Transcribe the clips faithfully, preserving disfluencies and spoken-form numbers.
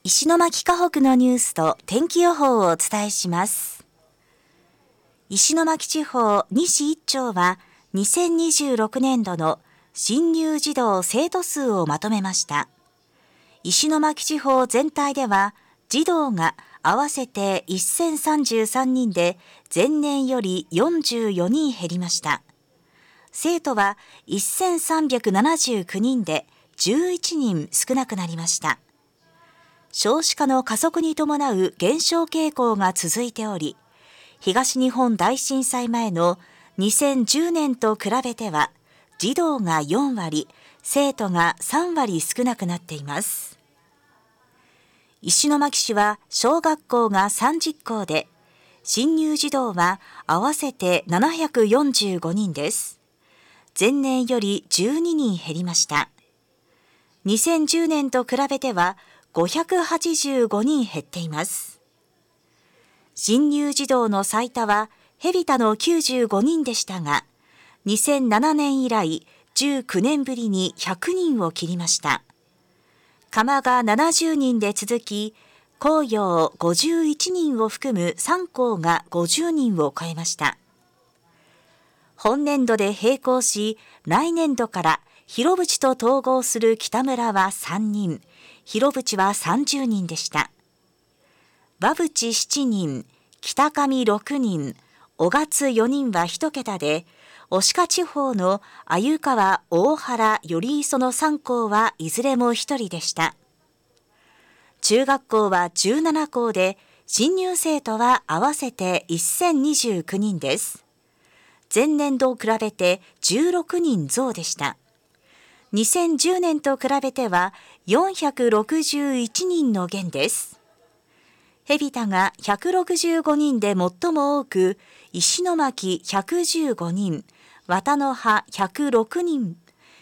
石巻河北のニュースと天気予報をお伝えします。石巻地方西一町はにせんにじゅうろくねんどの新入児童生徒数をまとめました。石巻地方全体では児童が合わせてせんさんじゅうさんにんで前年よりよんじゅうよにん減りました。生徒はせんさんびゃくななじゅうきゅうにんでじゅういちにん少なくなりました。少子化の加速に伴う減少傾向が続いており、東日本大震災前のにせんじゅうねんと比べては、児童がよんわり、生徒がさんわり少なくなっています。石巻市は小学校がさんじゅっこうで、新入児童は合わせてななひゃくよんじゅうごにんです。前年よりじゅうににん減りました。にせんじゅうねんと比べては、ごひゃくはちじゅうごにん減っています。新入児童の最多は海老田のきゅうじゅうごにんでしたが、にせんななねん以来じゅうきゅうねんぶりにひゃくにんを切りました。釜がななじゅうにんで続き、紅葉ごじゅういちにんを含むさんこうがごじゅうにんを超えました。本年度で閉校し、来年度から広淵と統合する北村はさんにん、広淵はさんじゅうにんでした。和淵しちにん、北上ろくにん、雄勝よにんはいちけたで、牡鹿地方の鮎川、大原、頼磯のさんこうはいずれもひとりでした。中学校はじゅうななこうで、新入生徒は合わせてせんにじゅうきゅうにんです。前年度を比べてじゅうろくにん増でした。にせんじゅうねんと比べてはよんひゃくろくじゅういちにんの減です。海老田がひゃくろくじゅうごにんで最も多く、石巻ひゃくじゅうごにん、綿の葉ひゃくろくにん、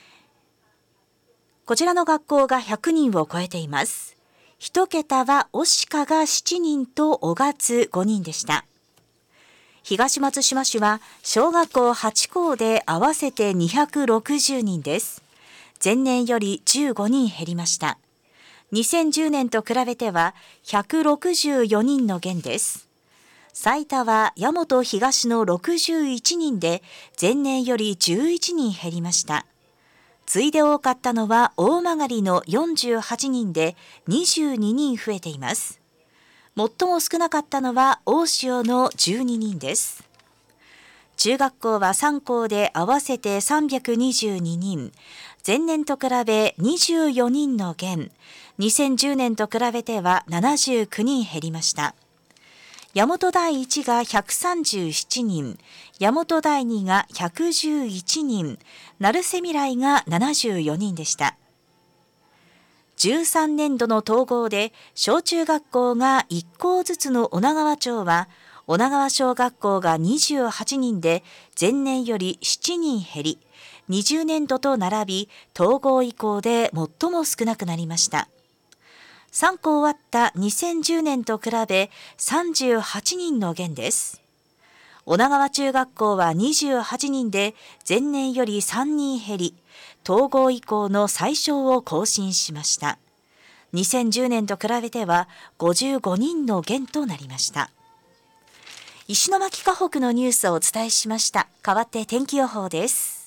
こちらの学校がひゃくにんを超えています。一桁は牡鹿がしちにんと雄勝ごにんでした。東松島市は小学校はちこうで合わせてにひゃくろくじゅうにんです。前年よりじゅうごにん減りました。にせんじゅうねんと比べてはひゃくろくじゅうよにんの減です。最多は大和東のろくじゅういちにんで前年よりじゅういちにん減りました。次いで多かったのは大曲のよんじゅうはちにんでにじゅうににん増えています。最も少なかったのは大潮のじゅうににんです。中学校はさんこうで合わせてさんびゃくにじゅうににん、前年と比べにじゅうよにんの減、にせんじゅうねんと比べてはななじゅうきゅうにん減りました。大和第一がひゃくさんじゅうななにん、大和第二がひゃくじゅういちにん、成瀬未来がななじゅうよにんでした。じゅうさんねんどの統合で小中学校がいっこうずつの女川町は、女川小学校がにじゅうはちにんで前年よりしちにん減り、にじゅうねんどと並び統合以降で最も少なくなりました。さんこ終わったにせんじゅうねんと比べさんじゅうはちにんの減です。女川中学校はにじゅうはちにんで前年よりさんにん減り、統合以降の最小を更新しました。にせんじゅうねんと比べてはごじゅうごにんの減となりました。石巻河北のニュースをお伝えしました。代わって天気予報です。